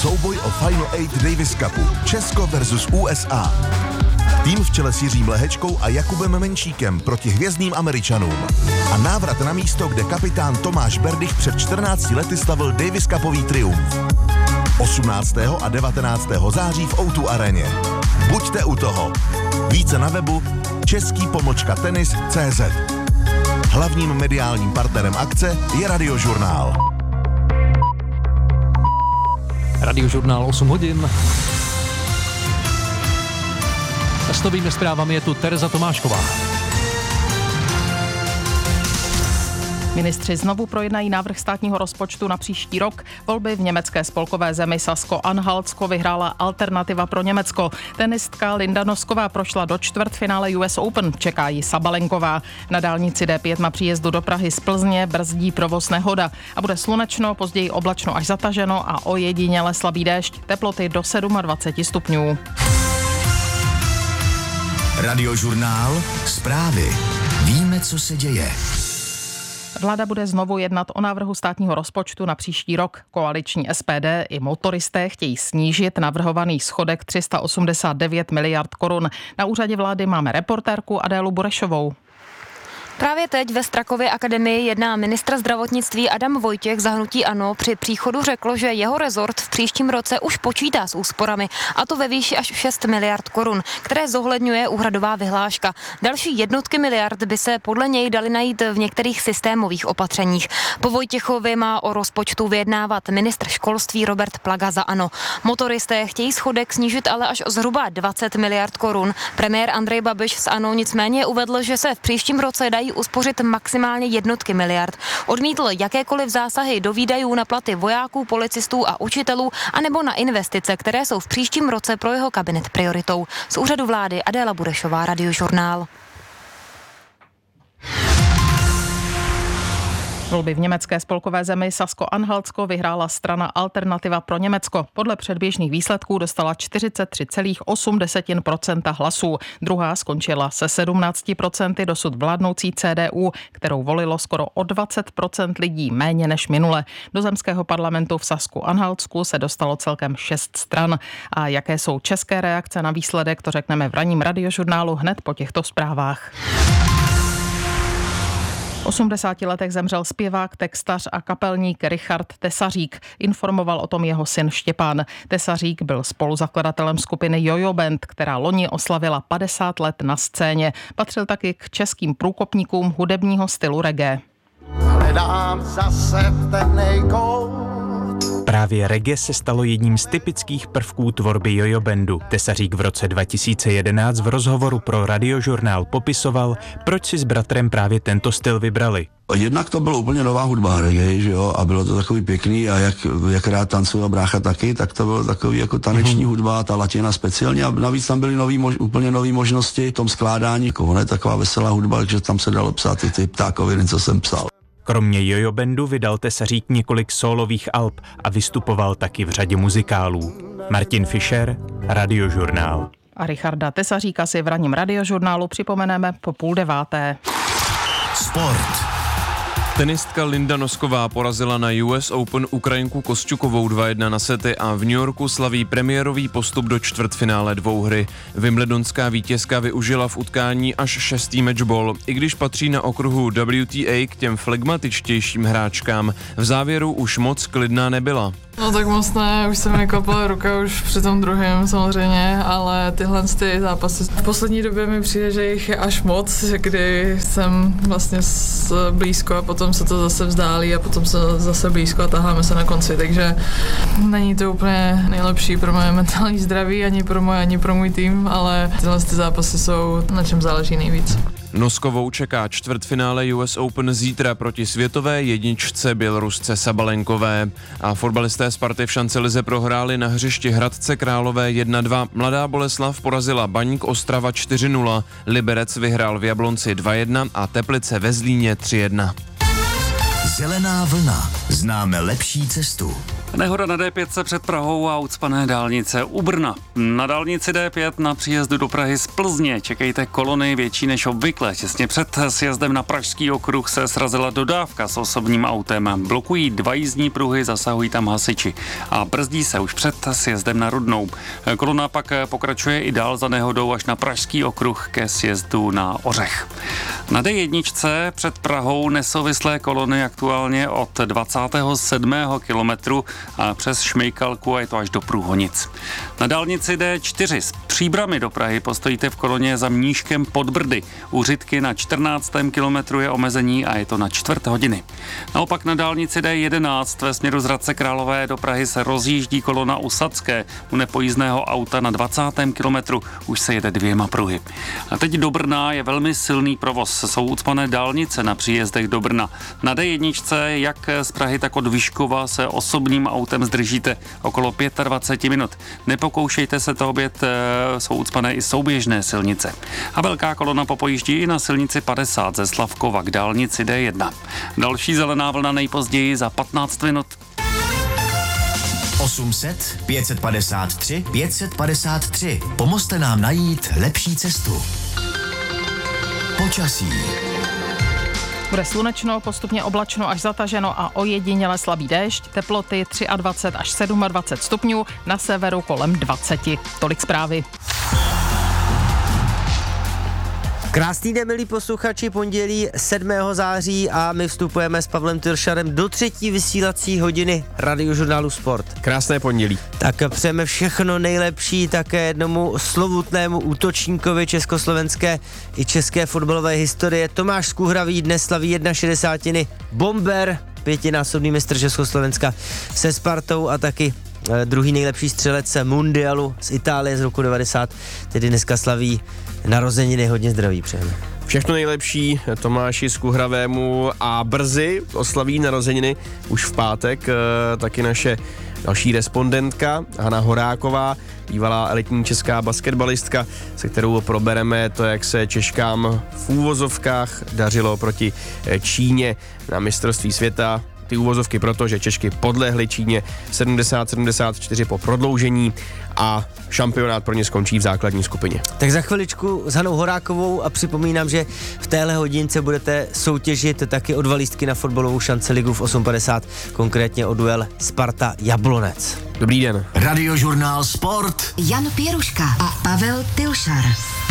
Souboj o Final 8 Davis Cupu. Česko versus USA. Tým v čele s Jiřím Lehečkou a Jakubem Menšíkem proti hvězdným Američanům. A návrat na místo, kde kapitán Tomáš Berdych před 14 lety slavil Davis Cupový triumf. 18. a 19. září v O2 aréně. Buďte u toho. Více na webu český-tenis.cz. Hlavním mediálním partnerem akce je Radiožurnál. Radiožurnál 8 hodin. S novými zprávami je tu Tereza Tomášková. Ministři znovu projednají návrh státního rozpočtu na příští rok. Volby v německé spolkové zemi Sasko-Anhaltsko vyhrála Alternativa pro Německo. Tenistka Linda Nosková prošla do čtvrtfinále US Open, čeká ji Sabalenková. Na dálnici D5 na příjezdu do Prahy z Plzně brzdí provoz nehoda a bude slunečno, později oblačno až zataženo a ojediněle slabý déšť, teploty do 27 stupňů. Radiožurnál, zprávy. Víme, co se děje. Vláda bude znovu jednat o návrhu státního rozpočtu na příští rok. Koaliční SPD i motoristé chtějí snížit navrhovaný schodek 389 miliard korun. Na úřadě vlády máme reportérku Adélu Burešovou. Právě teď ve Strakově akademii jedná ministr zdravotnictví Adam Vojtěch za hnutí ANO. Při příchodu řekl, že jeho rezort v příštím roce už počítá s úsporami, a to ve výši až 6 miliard korun, které zohledňuje úhradová vyhláška. Další jednotky miliard by se podle něj daly najít v některých systémových opatřeních. Po Vojtěchovi má o rozpočtu vyjednávat ministr školství Robert Plaga za ANO. Motoristé chtějí schodek snížit ale až o zhruba 20 miliard korun. Premiér Andrej Babiš z ANO nicméně uvedl, že se v příštím roce dají uspořit maximálně jednotky miliard. Odmítl jakékoliv zásahy do výdajů na platy vojáků, policistů a učitelů, anebo na investice, které jsou v příštím roce pro jeho kabinet prioritou. Z úřadu vlády Adéla Burešová, Radiožurnál. Volby v německé spolkové zemi Sasko-Anhaltsko vyhrála strana Alternativa pro Německo. Podle předběžných výsledků dostala 43,8% hlasů. Druhá skončila se 17% dosud vládnoucí CDU, kterou volilo skoro o 20% lidí méně než minule. Do zemského parlamentu v Sasku-Anhaltsku se dostalo celkem 6 stran. A jaké jsou české reakce na výsledek, to řekneme v ranním Radiožurnálu hned po těchto zprávách. V 80 letech zemřel zpěvák, textař a kapelník Richard Tesařík. Informoval o tom jeho syn Štěpán. Tesařík byl spoluzakladatelem skupiny Jojo Band, která loni oslavila 50 let na scéně. Patřil taky k českým průkopníkům hudebního stylu reggae. Hledám zase temnej kout. Právě reggae se stalo jedním z typických prvků tvorby Jojo Bandu. Tesařík v roce 2011 v rozhovoru pro Radiožurnál popisoval, proč si s bratrem právě tento styl vybrali. Jednak to bylo úplně nová hudba reggae, že jo, a bylo to takový pěkný a jak rád tancoval brácha taky, tak to bylo takový jako taneční hudba, ta latina speciálně a navíc tam byly úplně nový možnosti v tom skládání, ono je taková veselá hudba, takže tam se dalo psát i ty ptákoviny, co jsem psal. Kromě Jojo Bandu vydal Tesařík několik sólových alb a vystupoval taky v řadě muzikálů. Martin Fischer, Radiožurnál. A Richarda Tesaříka si v ranním Radiožurnálu připomeneme po 8:30. Sport. Tenistka Linda Nosková porazila na US Open Ukrajinku Kosťukovou 2:1 na sety a v New Yorku slaví premiérový postup do čtvrtfinále dvouhry. Wimbledonská vítězka využila v utkání až 6. matchball, i když patří na okruhu WTA k těm flegmatičtějším hráčkám. V závěru už moc klidná nebyla. No tak moc ne, už se mi klapala ruka už při tom druhém samozřejmě, ale tyhle ty zápasy v poslední době mi přijde, že jich je až moc, kdy jsem vlastně blízko a potom se to zase vzdálí a potom se zase blízko a taháme se na konci, takže není to úplně nejlepší pro moje mentální zdraví, ani pro můj tým, ale tyhle ty zápasy jsou na čem záleží nejvíc. Noskovou čeká čtvrtfinále US Open zítra proti světové jedničce Bělorusce Sabalenkové. A fotbalisté Sparty v šancelize prohráli na hřišti Hradce Králové 1:2. Mladá Boleslav porazila Baník Ostrava 4:0. Liberec vyhrál v Jablonci 2:1 a Teplice ve Zlíně 3:1. Zelená vlna. Známe lepší cestu. Nehoda na D5 před Prahou a ucpané dálnice u Brna. Na dálnici D5 na příjezdu do Prahy z Plzně čekejte kolony větší než obvykle. Těsně před sjezdem na Pražský okruh se srazila dodávka s osobním autem. Blokují 2 jízdní pruhy, zasahují tam hasiči a brzdí se už před sjezdem na Rudnou. Kolona pak pokračuje i dál za nehodou až na Pražský okruh ke sjezdu na Ořech. Na D1 před Prahou nesouvislé kolony aktuálně od 27. kilometru a přes Šmejkalku a je to až do Průhonic. Na dálnici D4 z Příbrami do Prahy postojíte v koloně za Mníškem pod Brdy. U Řitky na 14. kilometru je omezení a je to na 4 hodiny. Naopak na dálnici D11 ve směru z Hradce Králové do Prahy se rozjíždí kolona u Sadské. U nepojízdného auta na 20. kilometru už se jede 2 pruhy. A teď do Brna je velmi silný provoz. Jsou ucpané dálnice na příjezdech do Brna. Na D1 jak z Prahy, tak od Vyškova se osobním autem zdržíte okolo 25 minut. Nepokoušejte se to obět, jsou ucpané i souběžné silnice. A velká kolona popojíždí i na silnici 50 ze Slavkova k dálnici D1. Další zelená vlna nejpozději za 15 minut. 800 553 553. Pomozte nám najít lepší cestu. Počasí. Bude slunečno, postupně oblačno až zataženo a ojediněle slabý déšť, teploty 23 až 27 stupňů, na severu kolem 20. Tolik zprávy. Krásný den, milí posluchači, pondělí 7. září a my vstupujeme s Pavlem Tyršarem do 3. vysílací hodiny Radiožurnálu Sport. Krásné pondělí. Tak přejeme všechno nejlepší také jednomu slovutnému útočníkovi československé i české fotbalové historie. Tomáš Skuhravý dnes slaví 61. Bomber, 5násobný mistr Československa se Spartou a taky druhý nejlepší střelec mundialu z Itálie z roku 90, tedy dneska slaví narozeniny, hodně zdraví přejeme. Všechno nejlepší Tomáši Skuhravému a brzy oslaví narozeniny už v pátek taky naše další respondentka Hana Horáková, bývalá elitní česká basketbalistka, se kterou probereme to, jak se Češkám v úvozovkách dařilo proti Číně na mistrovství světa. Ty úvozovky proto, že Češky podlehly Číně 70-74 po prodloužení a šampionát pro ně skončí v základní skupině. Tak za chviličku s Hanou Horákovou a připomínám, že v téhle hodince budete soutěžit taky o 2 lístky na fotbalovou šanci ligu v 8.50, konkrétně o duel Sparta Jablonec. Dobrý den. Radiožurnál Sport. Jan Pěruška a Pavel Tyršar.